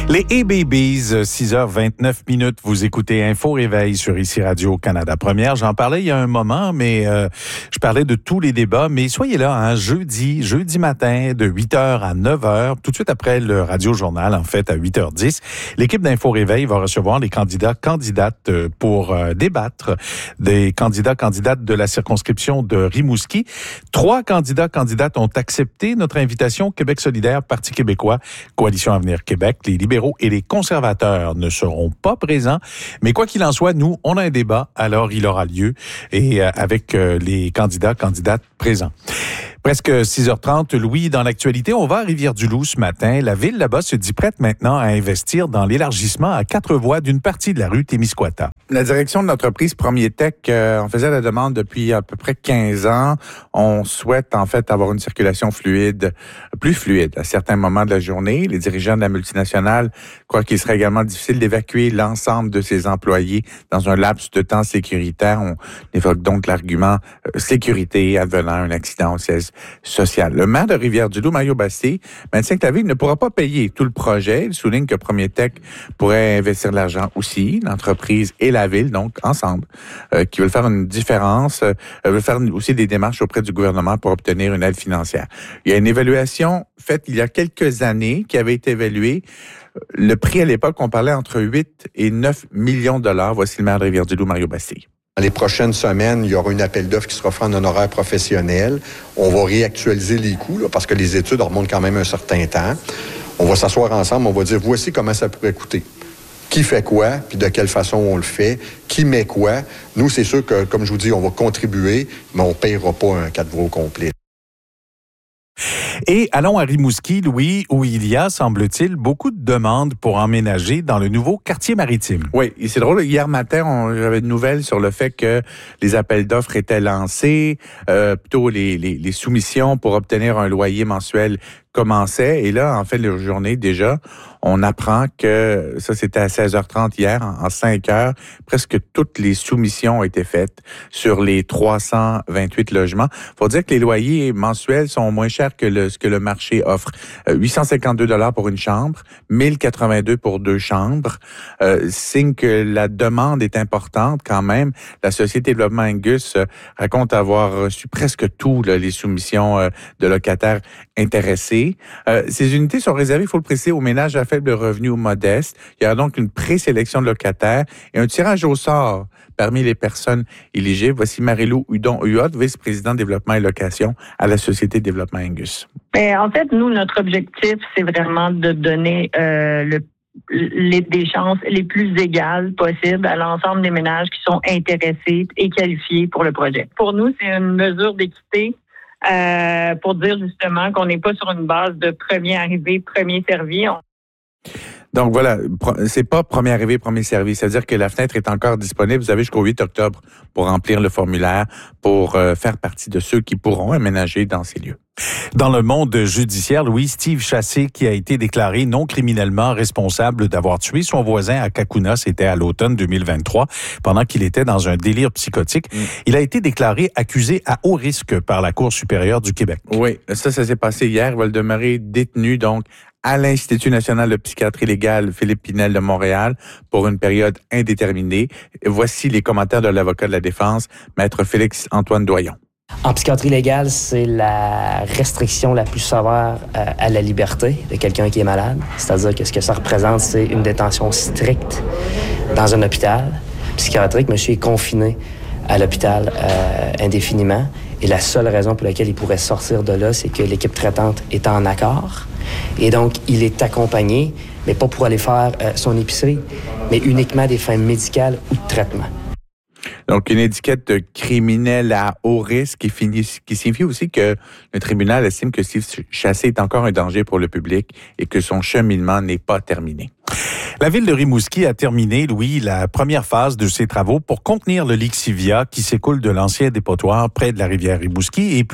Les A-Babies, 6h29, vous écoutez Info Réveil sur ici Radio-Canada Première. J'en parlais il y a un moment, mais je parlais de tous les débats. Mais soyez là, jeudi matin, de 8h à 9h, tout de suite après le Radio-Journal, en fait, à 8h10. L'équipe d'Info Réveil va recevoir les candidates pour débattre des candidates de la circonscription de Rimouski. 3 candidates ont accepté notre invitation. Québec solidaire, Parti québécois, Coalition Avenir Québec, les libéraux et les conservateurs ne seront pas présents. Mais quoi qu'il en soit, nous, on a un débat, alors il aura lieu et avec les candidates présents. Presque 6h30, Louis, dans l'actualité, on va à Rivière-du-Loup ce matin. La ville là-bas se dit prête maintenant à investir dans l'élargissement à 4 voies d'une partie de la rue Témiscouata. La direction de l'entreprise Premier Tech, on faisait la demande depuis à peu près 15 ans. On souhaite en fait avoir une circulation plus fluide à certains moments de la journée. Les dirigeants de la multinationale croient qu'il serait également difficile d'évacuer l'ensemble de ses employés dans un laps de temps sécuritaire. On évoque donc l'argument sécurité advenant un accident au siège social. Le maire de Rivière-du-Loup, Mario Bastille, maintient que la ville ne pourra pas payer tout le projet. Il souligne que Premier Tech pourrait investir de l'argent aussi, l'entreprise et la ville, donc ensemble, qui veulent faire une différence, veulent faire aussi des démarches auprès du gouvernement pour obtenir une aide financière. Il y a une évaluation faite il y a quelques années qui avait été évaluée. Le prix à l'époque, on parlait entre 8 et 9 millions de dollars. Voici le maire de Rivière-du-Loup, Mario Bastille. Dans les prochaines semaines, il y aura un appel d'offres qui sera fait en honoraire professionnel. On va réactualiser les coûts, là, parce que les études remontent quand même un certain temps. On va s'asseoir ensemble, on va dire voici comment ça pourrait coûter. Qui fait quoi, puis de quelle façon on le fait, qui met quoi. Nous, c'est sûr que, comme je vous dis, on va contribuer, mais on ne payera pas un 4 voies au complet. Et allons à Rimouski, Louis, où il y a, semble-t-il, beaucoup de demandes pour emménager dans le nouveau quartier maritime. Oui, et c'est drôle. Hier matin, j'avais de nouvelles sur le fait que les appels d'offres étaient lancés, plutôt les soumissions pour obtenir un loyer mensuel commençaient. Et là, en fait, la journée, déjà, on apprend que, ça c'était à 16h30 hier, en 5 heures, presque toutes les soumissions ont été faites sur les 328 logements. Faut dire que les loyers mensuels sont moins chers que ce que le marché offre. 852 $ pour une chambre, 1082 pour 2 chambres. Signe que la demande est importante quand même. La Société de développement Angus raconte avoir reçu presque tout, là, les soumissions de locataires intéressés. Ces unités sont réservées, il faut le préciser, aux ménages à faible revenu ou modeste. Il y a donc une présélection de locataires et un tirage au sort parmi les personnes éligibles. Voici Marie-Lou Hudon-Huot, vice-présidente développement et location à la Société de développement Angus. En fait, nous, notre objectif, c'est vraiment de donner des chances les plus égales possibles à l'ensemble des ménages qui sont intéressés et qualifiés pour le projet. Pour nous, c'est une mesure d'équité pour dire justement qu'on n'est pas sur une base de premier arrivé, premier servi. Donc voilà, c'est pas premier arrivé, premier servi. C'est-à-dire que la fenêtre est encore disponible. Vous avez jusqu'au 8 octobre pour remplir le formulaire, pour faire partie de ceux qui pourront aménager dans ces lieux. Dans le monde judiciaire, Louis, Steve Chassé, qui a été déclaré non criminellement responsable d'avoir tué son voisin à Cacouna, c'était à l'automne 2023, pendant qu'il était dans un délire psychotique. Il a été déclaré accusé à haut risque par la Cour supérieure du Québec. Oui, ça s'est passé hier. Il va le demeurer détenu, donc, à l'Institut national de psychiatrie légale Philippe Pinel de Montréal pour une période indéterminée. Voici les commentaires de l'avocat de la défense, Maître Félix-Antoine Doyon. En psychiatrie légale, c'est la restriction la plus sévère à la liberté de quelqu'un qui est malade. C'est-à-dire que ce que ça représente, c'est une détention stricte dans un hôpital psychiatrique. Monsieur est confiné à l'hôpital indéfiniment. Et la seule raison pour laquelle il pourrait sortir de là, c'est que l'équipe traitante est en accord. Et donc, il est accompagné, mais pas pour aller faire son épicerie, mais uniquement des fins médicales ou de traitement. Donc, une étiquette de criminel à haut risque qui signifie aussi que le tribunal estime que Steve Chassé est encore un danger pour le public et que son cheminement n'est pas terminé. La ville de Rimouski a terminé, Louis, la première phase de ses travaux pour contenir le Lixivia qui s'écoule de l'ancien dépotoir près de la rivière Rimouski. Et puis,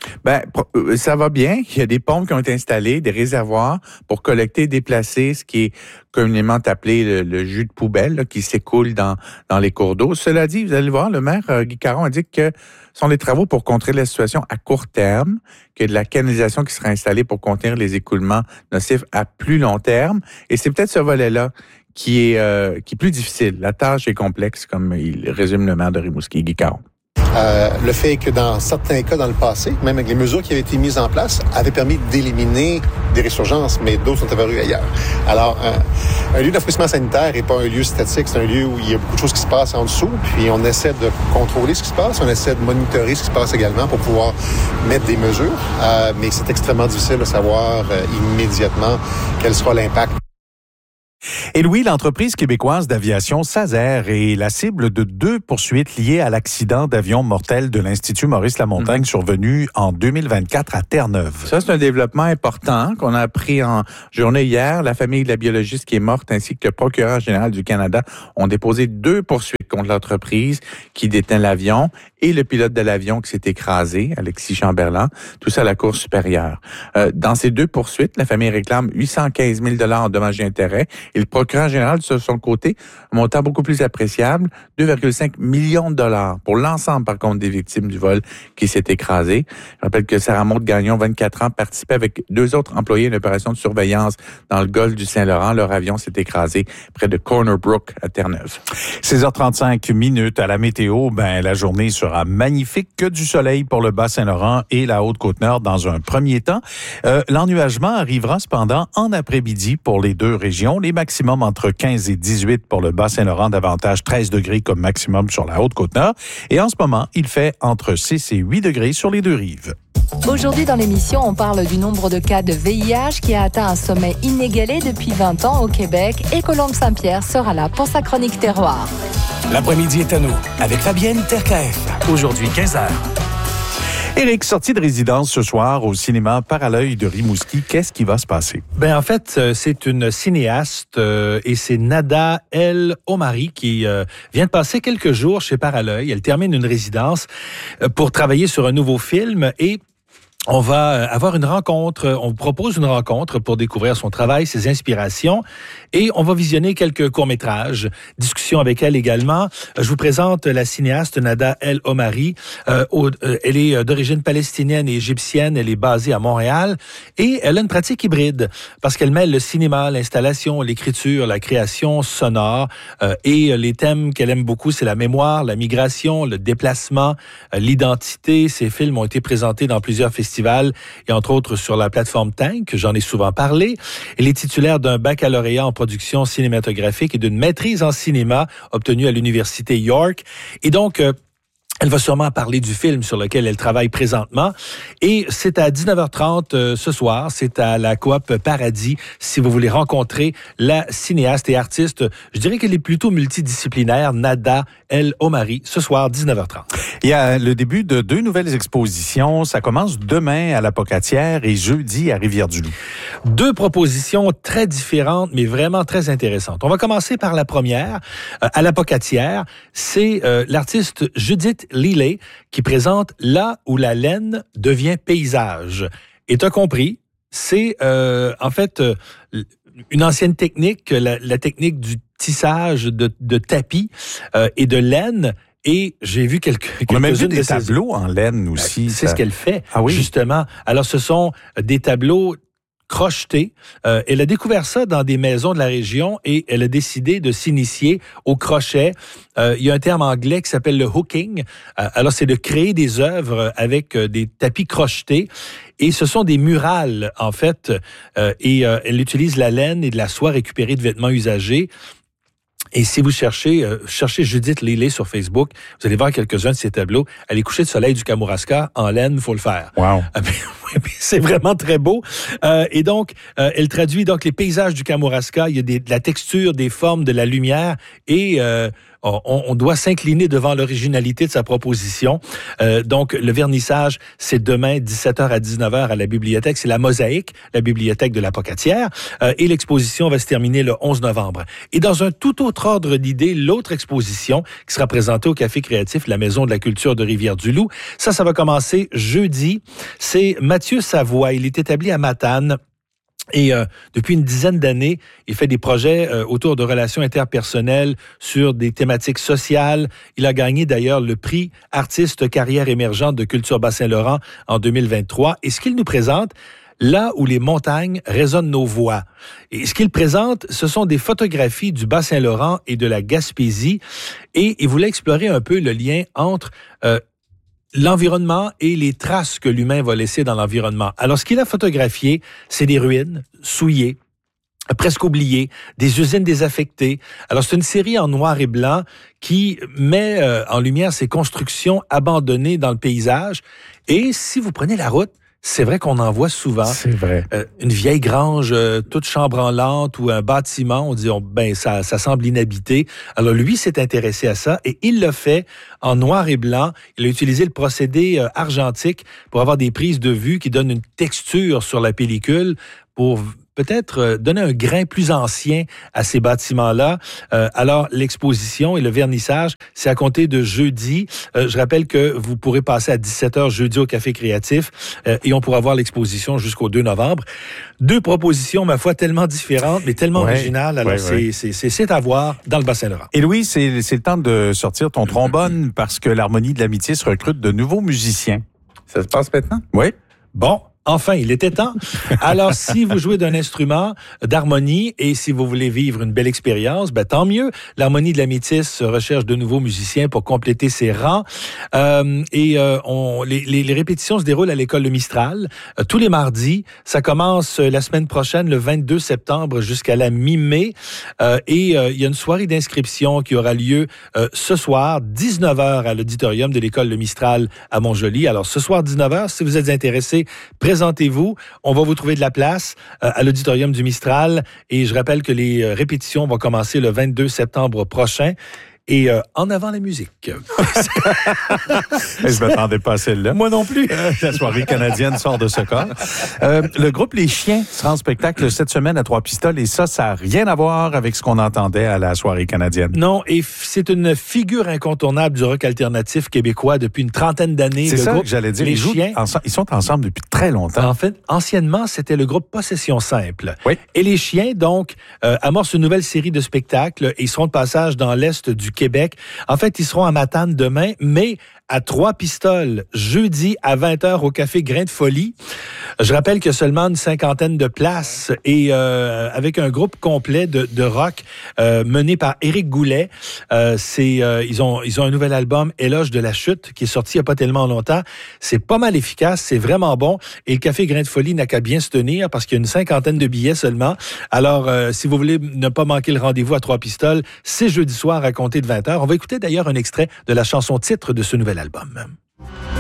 Ça va bien. Il y a des pompes qui ont été installées, des réservoirs pour collecter et déplacer ce qui est communément appelé le jus de poubelle là, qui s'écoule dans les cours d'eau. Cela dit, vous allez voir, le maire Guy Caron indique que ce sont des travaux pour contrer la situation à court terme, qu'il y a de la canalisation qui sera installée pour contenir les écoulements nocifs à plus long terme. Et c'est peut-être ce volet-là qui est plus difficile. La tâche est complexe, comme il résume le maire de Rimouski, Guy Caron. Le fait que dans certains cas dans le passé, même avec les mesures qui avaient été mises en place, avaient permis d'éliminer des résurgences, mais d'autres sont apparues ailleurs. Alors, un lieu d'enfouissement sanitaire n'est pas un lieu statique, c'est un lieu où il y a beaucoup de choses qui se passent en dessous, puis on essaie de contrôler ce qui se passe, on essaie de monitorer ce qui se passe également pour pouvoir mettre des mesures, mais c'est extrêmement difficile de savoir immédiatement quel sera l'impact. Et Louis, l'entreprise québécoise d'aviation Sazer est la cible de 2 poursuites liées à l'accident d'avion mortel de l'Institut Maurice-Lamontagne survenu en 2024 à Terre-Neuve. Ça, c'est un développement important qu'on a appris en journée hier. La famille de la biologiste qui est morte ainsi que le procureur général du Canada ont déposé 2 poursuites contre l'entreprise qui détient l'avion et le pilote de l'avion qui s'est écrasé, Alexis Chamberlain, tout ça à la Cour supérieure. Dans ces 2 poursuites, la famille réclame 815 000 $ en dommages et intérêts et le procureur général, de son côté, un montant beaucoup plus appréciable, 2,5 millions de $ pour l'ensemble, par contre, des victimes du vol qui s'est écrasé. Je rappelle que Sarah Maud Gagnon, 24 ans, participait avec 2 autres employés à une opération de surveillance dans le golfe du Saint-Laurent. Leur avion s'est écrasé près de Corner Brook à Terre-Neuve. 16h35 à la météo. La journée sera magnifique, que du soleil pour le Bas-Saint-Laurent et la Haute-Côte-Nord dans un premier temps. L'ennuagement arrivera cependant en après-midi pour les 2 régions. Les maximums entre 15 et 18 pour le Bas-Saint-Laurent, davantage 13 degrés comme maximum sur la Haute-Côte-Nord. Et en ce moment, il fait entre 6 et 8 degrés sur les 2 rives. Aujourd'hui, dans l'émission, on parle du nombre de cas de VIH qui a atteint un sommet inégalé depuis 20 ans au Québec et Colombe Saint-Pierre sera là pour sa chronique terroir. L'après-midi est à nous avec Fabienne Tercaef. Aujourd'hui, 15h. Éric, sortie de résidence ce soir au cinéma Parallœil de Rimouski. Qu'est-ce qui va se passer? En fait, c'est une cinéaste et c'est Nada El Omari qui vient de passer quelques jours chez Parallœil. Elle termine une résidence pour travailler sur un nouveau film et on va avoir une rencontre, on vous propose une rencontre pour découvrir son travail, ses inspirations et on va visionner quelques courts-métrages, discussion avec elle également. Je vous présente la cinéaste Nada El Omari. Elle est d'origine palestinienne et égyptienne, elle est basée à Montréal et elle a une pratique hybride parce qu'elle mêle le cinéma, l'installation, l'écriture, la création sonore et les thèmes qu'elle aime beaucoup, c'est la mémoire, la migration, le déplacement, l'identité. Ces films ont été présentés dans plusieurs festivals et entre autres sur la plateforme Tank, j'en ai souvent parlé. Elle est titulaire d'un baccalauréat en production cinématographique et d'une maîtrise en cinéma obtenue à l'Université York. Et donc, elle va sûrement parler du film sur lequel elle travaille présentement. Et c'est à 19h30 ce soir. C'est à la Coop Paradis. Si vous voulez rencontrer la cinéaste et artiste, je dirais qu'elle est plutôt multidisciplinaire, Nada El Omari, ce soir, 19h30. Il y a le début de 2 nouvelles expositions. Ça commence demain à l'Apocatière et jeudi à Rivière-du-Loup. 2 propositions très différentes, mais vraiment très intéressantes. On va commencer par la première. À l'Apocatière, c'est l'artiste Judith Lillet qui présente Là où la laine devient paysage. Et tu as compris, c'est en fait une ancienne technique, la technique du tissage de tapis et de laine. Et j'ai vu quelques-unes on a même vu des tableaux en laine aussi. C'est ce qu'elle fait, oui. Justement. Alors, ce sont des tableaux crochetés. Elle a découvert ça dans des maisons de la région et elle a décidé de s'initier au crochet. Il y a un terme anglais qui s'appelle le hooking. Alors, c'est de créer des œuvres avec des tapis crochetés. Et ce sont des murales, en fait. Et elle utilise la laine et de la soie récupérée de vêtements usagés. Et si vous cherchez Judith Lillet sur Facebook, vous allez voir quelques-uns de ces tableaux. Elle est couchée de soleil du Kamouraska en laine, il faut le faire. Wow. C'est vraiment très beau. Et donc, elle traduit donc les paysages du Kamouraska. Il y a de la texture, des formes, de la lumière. Et on doit s'incliner devant l'originalité de sa proposition. Donc, le vernissage, c'est demain, 17h à 19h à la bibliothèque. C'est la Mosaïque, la bibliothèque de la Pocatière. Et l'exposition va se terminer le 11 novembre. Et dans un tout autre ordre d'idée, l'autre exposition qui sera présentée au Café créatif, la Maison de la culture de Rivière-du-Loup, ça va commencer jeudi. C'est Mathieu Savoie. Il est établi à Matane. Et depuis une dizaine d'années, il fait des projets autour de relations interpersonnelles sur des thématiques sociales. Il a gagné d'ailleurs le prix Artiste Carrière émergente de Culture Bas-Saint-Laurent en 2023. Et ce qu'il nous présente, là où les montagnes résonnent nos voix. Et ce qu'il présente, ce sont des photographies du Bas-Saint-Laurent et de la Gaspésie. Et il voulait explorer un peu le lien entre l'environnement et les traces que l'humain va laisser dans l'environnement. Alors, ce qu'il a photographié, c'est des ruines souillées, presque oubliées, des usines désaffectées. Alors, c'est une série en noir et blanc qui met en lumière ces constructions abandonnées dans le paysage. Et si vous prenez la route, c'est vrai qu'on en voit souvent. C'est vrai. Une vieille grange toute chambranlante ou un bâtiment, on dit ça semble inhabité. Alors lui s'est intéressé à ça et il l'a fait en noir et blanc. Il a utilisé le procédé argentique pour avoir des prises de vue qui donnent une texture sur la pellicule pour peut-être donner un grain plus ancien à ces bâtiments-là. Alors, l'exposition et le vernissage, c'est à compter de jeudi. Je rappelle que vous pourrez passer à 17h jeudi au Café créatif et on pourra voir l'exposition jusqu'au 2 novembre. Deux propositions, ma foi, tellement différentes, mais tellement originales. Alors, c'est à voir dans le Bas-Saint-Laurent. Et Louis, c'est le temps de sortir ton trombone parce que l'Harmonie de l'Amitié se recrute de nouveaux musiciens. Ça se passe maintenant? Oui. Bon. Enfin, il était temps. Alors, si vous jouez d'un instrument d'harmonie et si vous voulez vivre une belle expérience, tant mieux. L'Harmonie de la Métisse recherche de nouveaux musiciens pour compléter ses rangs. Les répétitions se déroulent à l'école Le Mistral tous les mardis. Ça commence la semaine prochaine, le 22 septembre, jusqu'à la mi-mai. Il y a une soirée d'inscription qui aura lieu ce soir, 19h, à l'auditorium de l'école Le Mistral à Montjoly. Alors, ce soir, 19h, si vous êtes intéressé, présentez-vous. On va vous trouver de la place à l'auditorium du Mistral. Et je rappelle que les répétitions vont commencer le 22 septembre prochain. Et en avant la musique. Je m'attendais pas à celle-là. Moi non plus. La soirée canadienne sort de ce corps. Le groupe Les Chiens sera en spectacle cette semaine à Trois-Pistoles et ça n'a rien à voir avec ce qu'on entendait à la soirée canadienne. Non, et c'est une figure incontournable du rock alternatif québécois depuis une trentaine d'années. C'est ça que j'allais dire. Les Chiens, ils sont ensemble depuis très longtemps. En fait, anciennement, c'était le groupe Possession Simple. Oui. Et Les Chiens, donc, amorcent une nouvelle série de spectacles et ils seront de passage dans l'Est du Québec. En fait, ils seront à Matane demain, mais à Trois-Pistoles, jeudi à 20h au Café Grain de Folie. Je rappelle qu'il y a seulement une cinquantaine de places et avec un groupe complet de rock mené par Éric Goulet. Ils ont un nouvel album, Éloge de la chute, qui est sorti il n'y a pas tellement longtemps. C'est pas mal efficace, c'est vraiment bon. Et le Café Grain de Folie n'a qu'à bien se tenir parce qu'il y a une cinquantaine de billets seulement. Alors, si vous voulez ne pas manquer le rendez-vous à Trois-Pistoles, c'est jeudi soir à compter de 20h. On va écouter d'ailleurs un extrait de la chanson titre de ce nouvel album.